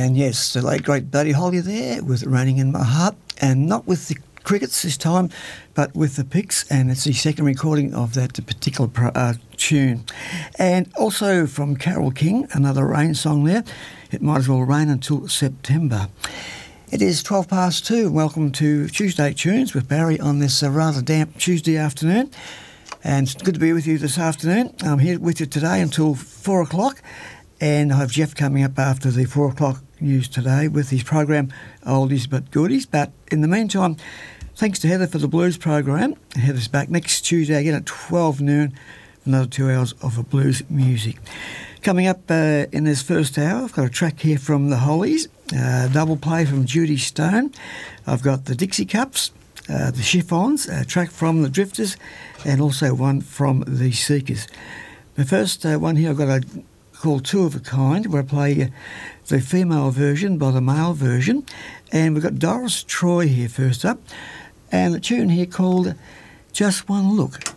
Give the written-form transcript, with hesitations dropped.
And yes, the late great Buddy Holly there with Raining in My Heart, and not with the Crickets this time, but with the Pigs, and it's the second recording of that particular tune. And also from Carole King, another rain song there. It might as well rain until September. It is 2:12. Welcome to Tuesday Tunes with Barry on this rather damp Tuesday afternoon. And it's good to be with you this afternoon. I'm here with you today until 4 o'clock. And I have Jeff coming up after the 4 o'clock news today with his program Oldies But Goodies. But in the meantime, thanks to Heather for the blues program. Heather's back next Tuesday again at 12 noon for another 2 hours of blues music. Coming up in this first hour, I've got a track here from the Hollies, double play from Judy Stone. I've got the Dixie Cups, the Chiffons, a track from the Drifters, and also one from the Seekers. The first one here I've got a called Two of a Kind, where I play the female version by the male version. And we've got Doris Troy here first up, and the tune here called Just One Look.